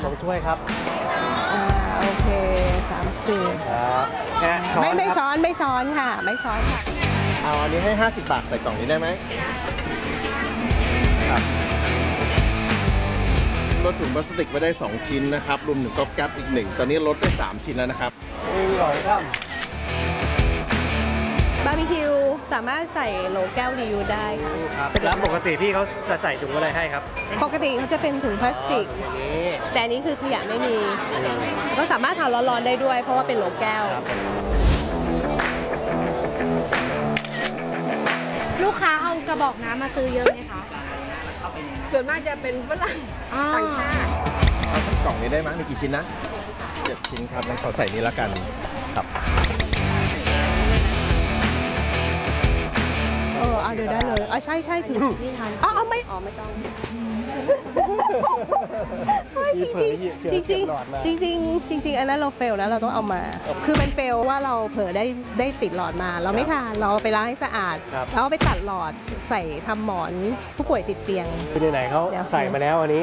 ลงถ้วยครับโอเค30 ครับไม่ช้อนค่ะไม่ช้อนค่ะเอาอันนี้ให้50 บาทใส่กล่องนี้ได้ไหมครับลดถุงพลาสติกไว้ได้2 ชิ้นนะครับรวมถึงก๊อบแก๊บอีก1ตอนนี้ลดได้3 ชิ้นแล้วนะครับอร่อยครับบาร์บีคิวสามารถใส่โหลแก้วรีวิวได้ค่ะแล้วปกติพี่เขาจะใส่ถุงอะไรให้ครับปกติเขาจะเป็นถุงพลาสติกแต่อันนี้คือขยะไม่มีก็สามารถทานร้อนๆได้ด้วยเพราะว่าเป็นโหลแก้วลูกค้าเอากระบอกน้ำมาซื้อเยอะไหมคะส่วนมากจะเป็นฝรั่งต่างชาติเอาสักกล่องนี้ได้ไหมมีกี่ชิ้นนะ7 ชิ้นครับงั้นขอใส่นี้แล้วกันครับเอาเดี๋ยวได้เลยใช่ถือนี่ทันเอาไม่ต้องจริงอันนั้นเราเฟลแล้วเราต้องเอามาคือเป็นเฟลว่าเราเผลอได้ติดหลอดมาเราไม่ทานเราไปล้างให้สะอาดแล้วไปตัดหลอดใส่ทำหมอนผู้ป่วยติดเตียงคือไหนเขาใส่มาแล้วอันนี้